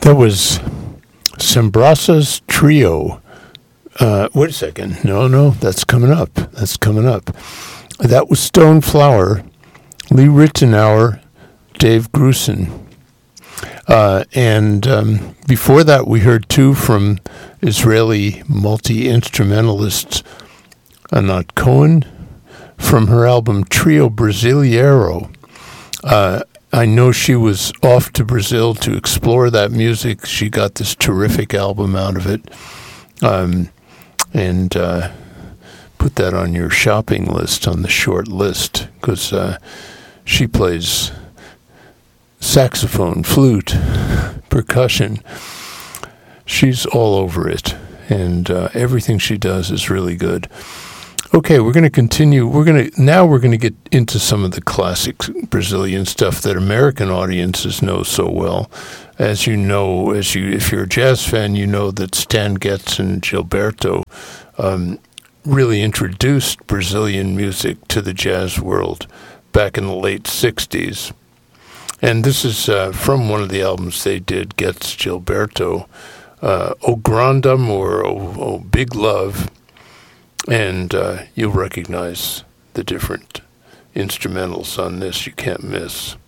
That was Sambrasa's Trio. Wait a second. No, that's coming up. That was Stone Flower, Lee Ritenour, Dave Grusin. And before that, we heard two from Israeli multi-instrumentalist Anat Cohen from her album Trio Brasileiro. I know she was off to Brazil to explore that music. She got this terrific album out of it. And put that on your shopping list, on the short list, because she plays saxophone, flute, percussion. She's all over it, and everything she does is really good. Okay, we're going to continue. We're going to get into some of the classic Brazilian stuff that American audiences know so well. As you know, if you're a jazz fan, you know that Stan Getz and Gilberto really introduced Brazilian music to the jazz world back in the late 60s. And this is from one of the albums they did, Getz Gilberto, O Grande Amor, O Big Love. And you'll recognize the different instrumentals on this. You can't miss.